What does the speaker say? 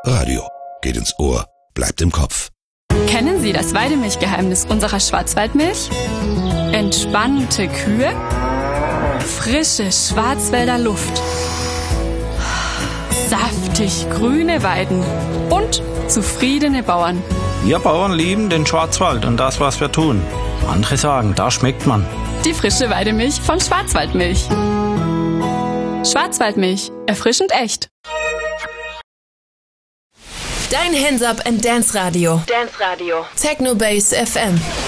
Radio. Geht ins Ohr, bleibt im Kopf. Kennen Sie das Weidemilchgeheimnis unserer Schwarzwaldmilch? Entspannte Kühe, frische Schwarzwälder Luft, saftig grüne Weiden und zufriedene Bauern. Wir Bauern lieben den Schwarzwald und das, was wir tun. Andere sagen, da schmeckt man. Die frische Weidemilch von Schwarzwaldmilch. Schwarzwaldmilch, erfrischend echt. Dein Hands Up and Dance Radio. Dance Radio. Techno Base FM.